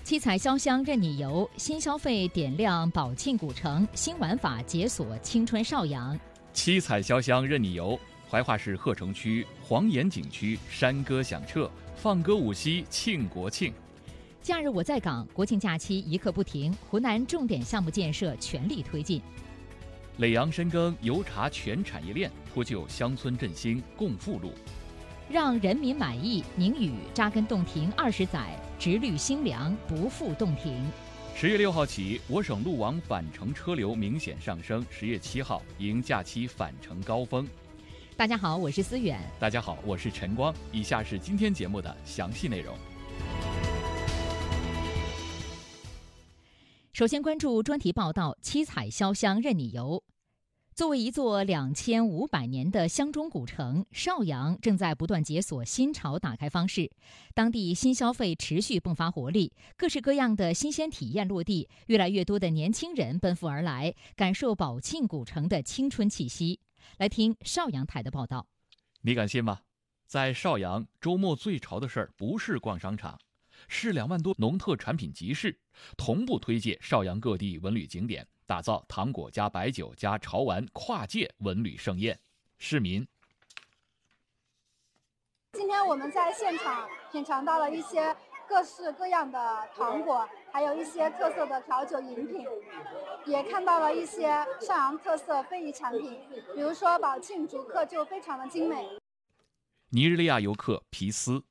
七彩潇湘任你游，新消费点亮宝庆古城，新玩法解锁青春邵阳。 七彩潇湘任你游，怀化市鹤城区黄岩景区山歌响彻，放歌舞溪庆国庆。 假日我在岗，国庆假期一刻不停，湖南重点项目建设全力推进。 耒阳深耕油茶全产业链，铺就乡村振兴共富路。 让人民满意，宁宇扎根洞庭20载，直绿新粮不负洞庭。 10月6号起，我省路网返程车流明显上升，10月7号迎假期返程高峰。 大家好，我是思远。 大家好，我是陈光。以下是今天节目的详细内容。 首先关注专题报道：七彩潇湘任你游。作为一座2500年的湘中古城，邵阳正在不断解锁新潮打开方式，当地新消费持续迸发活力，各式各样的新鲜体验落地，越来越多的年轻人奔赴而来，感受宝庆古城的青春气息。来听邵阳台的报道。 你敢信吗？在邵阳，周末最潮的事儿不是逛商场，是2万多农特产品集市，同步推介邵阳各地文旅景点，打造糖果加白酒加潮玩跨界文旅盛宴。市民， 今天我们在现场品尝到了一些各式各样的糖果，还有一些特色的调酒饮品，也看到了一些邵阳特色非遗产品，比如说宝庆竹刻就非常的精美。 尼日利亚游客皮斯，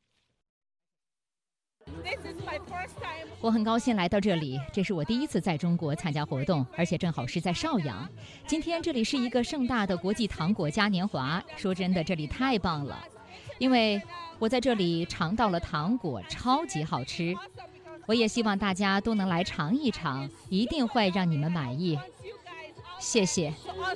我很高兴来到这里，这是我第一次在中国参加活动，而且正好是在邵阳。今天这里是一个盛大的国际糖果嘉年华，说真的，这里太棒了，因为我在这里尝到了糖果，超级好吃。我也希望大家都能来尝一尝，一定会让你们满意。谢谢。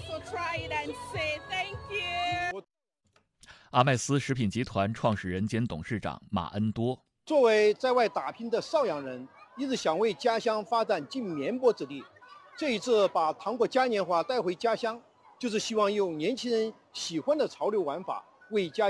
阿麦斯食品集团创始人兼董事长马恩多， 作为在外打拼的邵阳人，一直想为家乡发展尽绵薄之力。这一次把糖果嘉年华带回家乡，就是希望用年轻人喜欢的潮流玩法，为家